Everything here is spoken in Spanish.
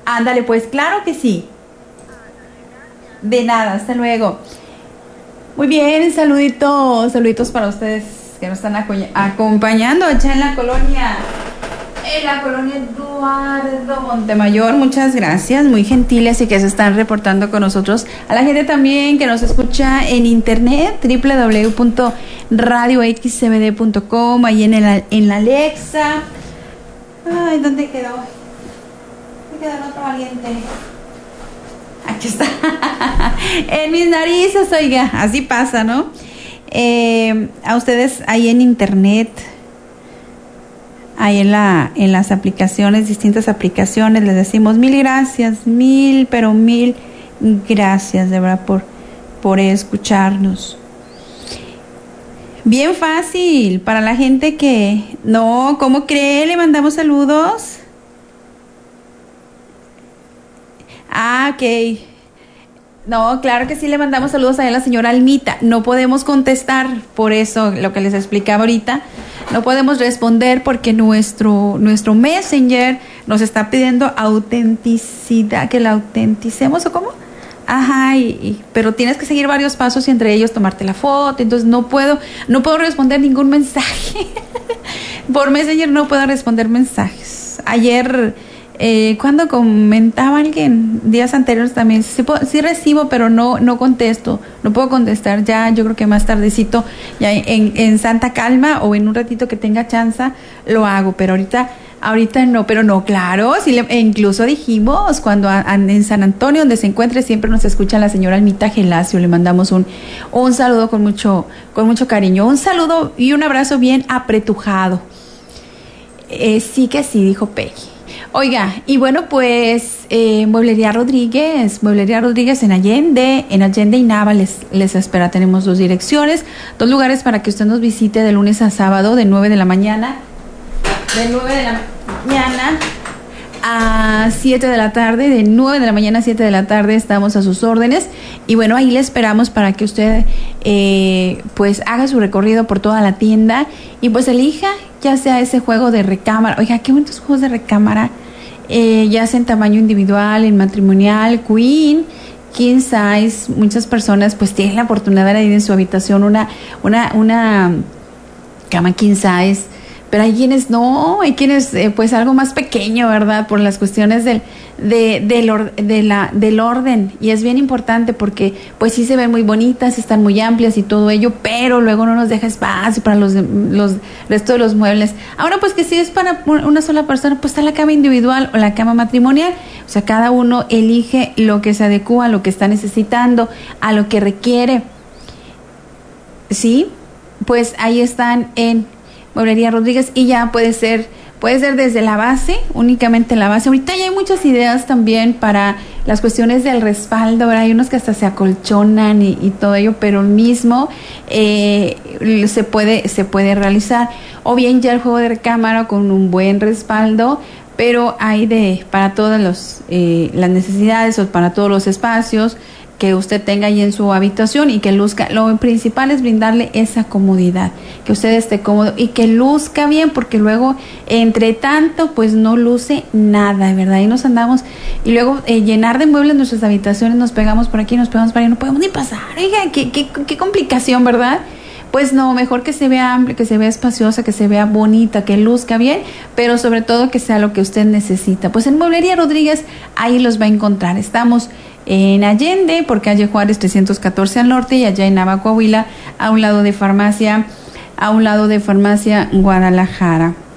Ándale, pues claro que sí. De nada, hasta luego. Muy bien, saluditos para ustedes que nos están acompañando allá en la colonia Eduardo Montemayor. Muchas gracias, muy gentiles y que se están reportando con nosotros. A la gente también que nos escucha en internet, www.radioxcbd.com, ahí en la Alexa. Ay, ¿dónde quedó? ¿Dónde quedó el otro valiente? Aquí está. En mis narices, oiga, así pasa, ¿no? A ustedes ahí en internet, ahí en las aplicaciones, distintas aplicaciones, les decimos mil gracias, mil gracias de verdad por escucharnos. Bien fácil para la gente que no, ¿cómo cree? Le mandamos saludos. Ah, ok. No, claro que sí, le mandamos saludos a la señora Almita. No podemos contestar, por eso lo que les explicaba ahorita. No podemos responder porque nuestro Messenger nos está pidiendo autenticidad, que la autenticemos, ¿o cómo? Ajá, pero tienes que seguir varios pasos y entre ellos tomarte la foto. Entonces no puedo responder ningún mensaje. Por Messenger no puedo responder mensajes. Ayer, cuando comentaba alguien, días anteriores también, sí recibo, pero no contesto, no puedo contestar. Ya yo creo que más tardecito, ya en santa calma o en un ratito que tenga chance, lo hago, pero ahorita no, pero no, claro, sí incluso dijimos, cuando en San Antonio, donde se encuentre, siempre nos escucha la señora Almita Gelacio, le mandamos un saludo con mucho cariño, un saludo y un abrazo bien apretujado. Sí que sí, dijo Peggy. Oiga, y bueno, pues Mueblería Rodríguez en Allende y Nava les espera. Tenemos 2 direcciones, 2 lugares para que usted nos visite de lunes a sábado de 9 de la mañana a 7 de la tarde, de 9 de la mañana a 7 de la tarde estamos a sus órdenes. Y bueno, ahí le esperamos para que usted pues haga su recorrido por toda la tienda y pues elija ya sea ese juego de recámara. Oiga, qué bonitos juegos de recámara, ya sea en tamaño individual, en matrimonial, queen, king size. Muchas personas pues tienen la oportunidad de ir en su habitación una cama king size, pero hay quienes no, hay quienes pues algo más pequeño, ¿verdad? Por las cuestiones del orden, y es bien importante porque pues sí se ven muy bonitas, están muy amplias y todo ello, pero luego no nos deja espacio para los resto de los muebles. Ahora pues que si es para una sola persona, pues está la cama individual o la cama matrimonial, o sea, cada uno elige lo que se adecua a lo que está necesitando, a lo que requiere. Sí, pues ahí están en Mueblería Rodríguez, y ya puede ser desde la base, únicamente la base. Ahorita ya hay muchas ideas también para las cuestiones del respaldo, ¿verdad? Hay unos que hasta se acolchonan y todo ello, pero el mismo se puede realizar. O bien ya el juego de recámara con un buen respaldo, pero hay para todas las necesidades o para todos los espacios que usted tenga ahí en su habitación y que luzca. Lo principal es brindarle esa comodidad, que usted esté cómodo y que luzca bien, porque luego entre tanto pues no luce nada, ¿verdad? Y nos andamos y luego llenar de muebles nuestras habitaciones, nos pegamos por aquí, nos pegamos por ahí, no podemos ni pasar. Oiga, qué complicación, ¿verdad? Pues no, mejor que se vea amplia, que se vea espaciosa, que se vea bonita, que luzca bien, pero sobre todo que sea lo que usted necesita. Pues en Mueblería Rodríguez ahí los va a encontrar. Estamos en Allende, por calle Juárez 314 al norte, y allá en Nava, Coahuila, a un lado de farmacia Guadalajara.